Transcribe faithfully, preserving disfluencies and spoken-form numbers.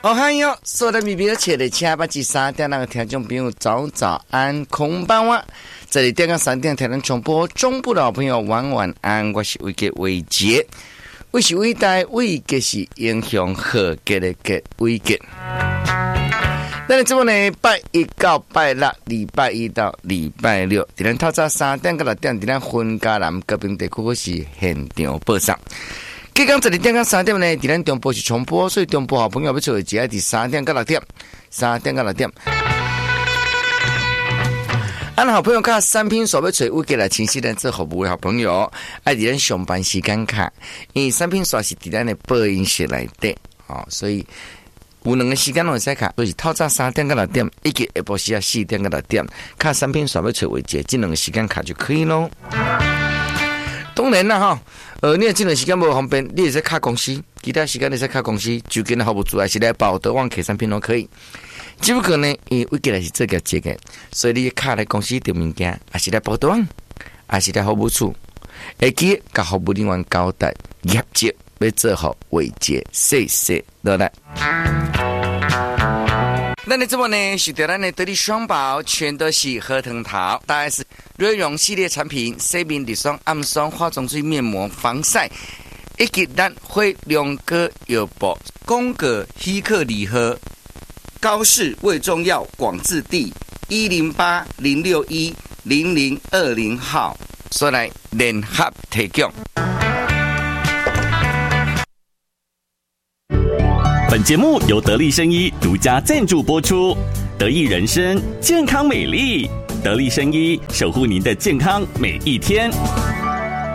好嗨哟！所有的米比尔切的七八七三点那个听众朋友早早安，空班哇！这里电个三点台能重播，中部的好朋友晚晚安，我是伟杰伟杰，我是伟大伟杰是英雄和杰的杰伟杰。那这么呢，拜一到拜六，礼拜一到礼拜六，在咱透早三点到六点，在咱分家南高平地区是现场播送。今天这里点到三点呢，在咱中部是重播，所以中部好朋友要做的只在三点到六点，三点到六点。俺好朋友看三拼所要找我给了清晰的做服务的好朋友，爱在咱上班时间看，因为三拼所是在咱的播音室内底，哦，所以有两个时间拢会使看，所以透早三点到六点，以及下晡时啊四点到六点，看三拼所要找为节，这两个时间卡就可以咯。当然啦哈，呃，你这段时间无方便，你也在卡公司，其他时间你在卡公司，就跟服务组还是来报德旺 K 三拼都可以。只不过呢，因为我给的是这个节个，所以你卡来公司丢物件，还是来报德旺，还是来服务处，会记甲服务人员交代业绩要做好为节，谢谢，落来。那你这么呢？是对咱的得力双宝，全都是核桃桃，大概是瑞容系列产品，洗面乳霜、暗霜、化妆水、面膜、防晒，以及咱会两个药包，宫格希克礼盒，高市胃中药广治地一零八零六一零零二零号，所来联合提供。 本节目由得力生医独家赞助播出，得益人生健康美丽，得力生医守护您的健康每一天。